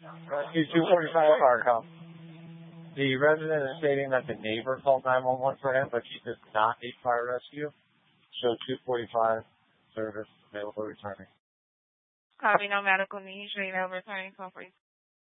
Rescue 245 car come. The resident is stating that the neighbor called 911 for him, but she does not need fire rescue. Show 245 service available returning. Copy, no medical needs. Returning call for